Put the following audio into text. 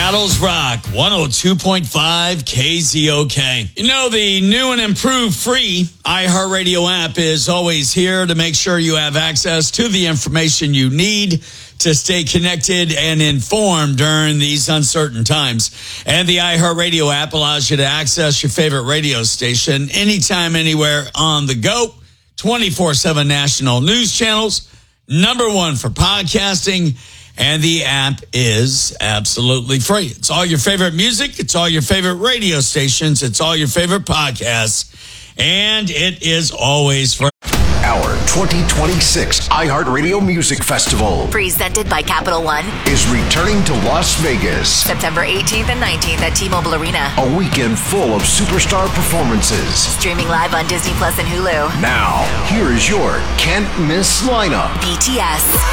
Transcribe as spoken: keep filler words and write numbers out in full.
Seattle's Rock, one oh two point five K Z O K. You know, the new and improved free iHeartRadio app is always here to make sure you have access to the information you need to stay connected and informed during these uncertain times. And the iHeartRadio app allows you to access your favorite radio station anytime, anywhere on the go. twenty-four seven national news channels, number one for podcasting, and the app is absolutely free. It's all your favorite music. It's all your favorite radio stations. It's all your favorite podcasts. And it is always free. Our twenty twenty-six iHeartRadio Music Festival, presented by Capital One, is returning to Las Vegas. September eighteenth and nineteenth at T-Mobile Arena. A weekend full of superstar performances. Streaming live on Disney Plus and Hulu. Now, here is your can't miss lineup. B T S,